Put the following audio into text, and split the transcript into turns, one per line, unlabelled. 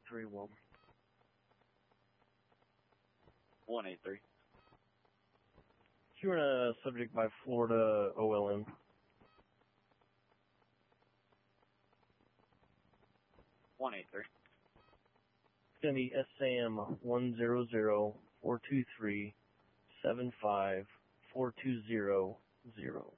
183, Will.
183.
You're in a subject by Florida OLM. It's going to be SAM 100-423-75420-0.